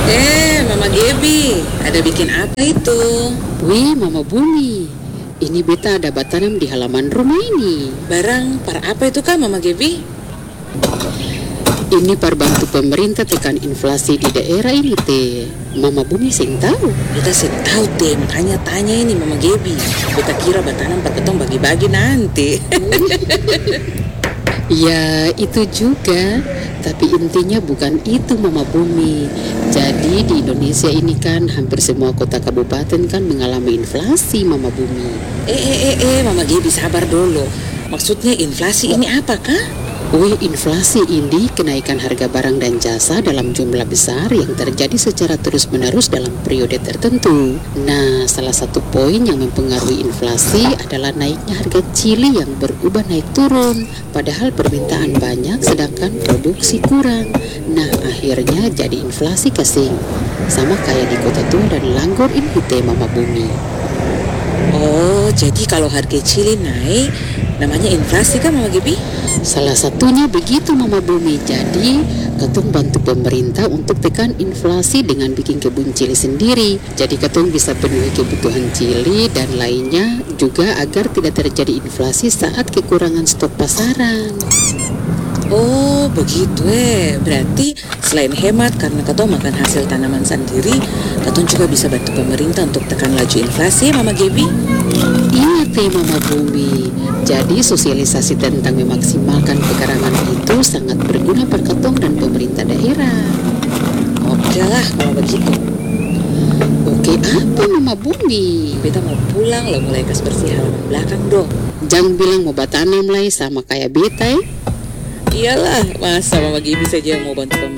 Mama Gebi, ada bikin apa itu? Wih, Mama Bumi, ini beta ada batanam di halaman rumah ini. Barang par apa itu kah Mama Gebi? Ini bantu pemerintah tekan inflasi di daerah ini teh. Mama Bumi sing tahu. Beta sih tahu teh, makanya tanya ini Mama Gebi. Beta kira batanam paketong bagi-bagi nanti. Ya itu juga, tapi intinya bukan itu Mama Bumi. Jadi di Indonesia ini kan hampir semua kota kabupaten kan mengalami inflasi Mama Bumi. Mama Gebi sabar dulu. Maksudnya inflasi ini apa kah? Wih, inflasi ini kenaikan harga barang dan jasa dalam jumlah besar yang terjadi secara terus-menerus dalam periode tertentu. Nah, salah satu poin yang mempengaruhi inflasi adalah naiknya harga cili yang berubah naik turun. Padahal permintaan banyak sedangkan produksi kurang. Nah, akhirnya jadi inflasi kasing. Sama kayak di Kota Tua dan Langgor ini teh Mama Bumi. Oh, jadi kalau harga cili naik, namanya inflasi kan Mama Gebi? Salah satunya begitu Mama Bumi. Jadi Katong bantu pemerintah untuk tekan inflasi dengan bikin kebun cili sendiri. Jadi Katong bisa penuhi kebutuhan cili dan lainnya juga agar tidak terjadi inflasi saat kekurangan stok pasaran. Oh begitu berarti selain hemat karena Katong makan hasil tanaman sendiri, Katong juga bisa bantu pemerintah untuk tekan laju inflasi Mama Gebi? Iya teh Mama Bumi. Jadi sosialisasi tentang memaksimalkan pekarangan itu sangat berguna per Katong dan pemerintah daerah. Oke lah kalau begitu. Oke apa Mama Bumi? Beta mau pulang lo mulai kas bersih halaman belakang dong. Jangan bilang mau batanam lagi sama kayak beta Iyalah, masa Mama Gebi saja yang mau bantu pemerintah.